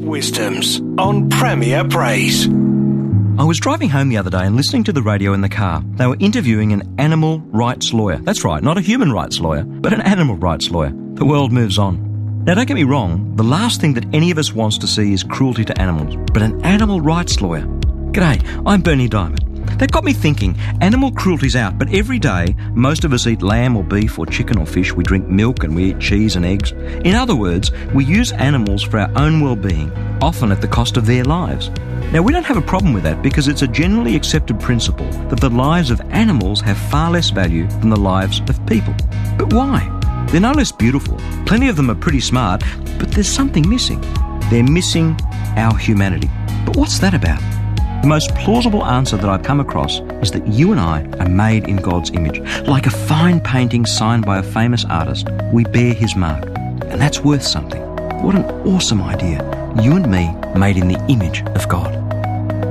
Wisdoms on Premier Praise. I was driving home the other day and listening to the radio in the car. They were interviewing an animal rights lawyer. That's right, not a human rights lawyer, but an animal rights lawyer. The world moves on. Now, don't get me wrong, the last thing that any of us wants to see is cruelty to animals, but an animal rights lawyer. G'day, I'm Bernie Diamond. That got me thinking, animal cruelty's out, but every day most of us eat lamb or beef or chicken or fish, we drink milk and we eat cheese and eggs. In other words, we use animals for our own well-being, often at the cost of their lives. Now, we don't have a problem with that because it's a generally accepted principle that the lives of animals have far less value than the lives of people. But why? They're no less beautiful. Plenty of them are pretty smart, but there's something missing. They're missing our humanity. But what's that about? The most plausible answer that I've come across is that you and I are made in God's image. Like a fine painting signed by a famous artist, we bear his mark. And that's worth something. What an awesome idea. You and me made in the image of God.